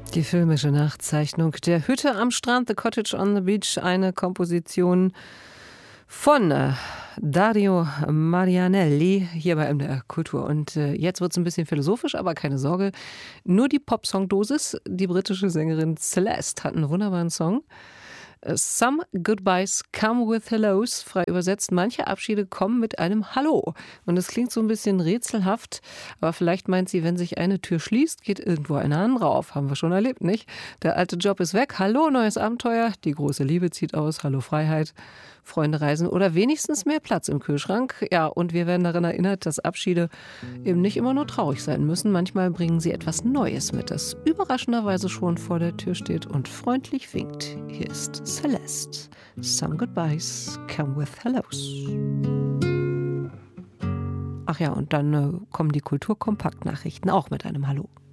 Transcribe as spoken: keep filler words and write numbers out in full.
Die filmische Nachzeichnung der Hütte am Strand, The Cottage on the Beach, eine Komposition von äh, Dario Marianelli hier bei M D R Kultur. Und äh, jetzt wird es ein bisschen philosophisch, aber keine Sorge. Nur die Popsong-Dosis. Die britische Sängerin Celeste hat einen wunderbaren Song. Some goodbyes come with hellos, frei übersetzt. Manche Abschiede kommen mit einem Hallo. Und das klingt so ein bisschen rätselhaft, aber vielleicht meint sie, wenn sich eine Tür schließt, geht irgendwo eine andere auf. Haben wir schon erlebt, nicht? Der alte Job ist weg. Hallo, neues Abenteuer. Die große Liebe zieht aus. Hallo, Freiheit. Freunde reisen oder wenigstens mehr Platz im Kühlschrank. Ja, und wir werden daran erinnert, dass Abschiede eben nicht immer nur traurig sein müssen. Manchmal bringen sie etwas Neues mit, das überraschenderweise schon vor der Tür steht und freundlich winkt. Hier ist Celeste. Some goodbyes come with hellos. Ach ja, und dann äh, kommen die Kulturkompakt-Nachrichten auch mit einem Hallo.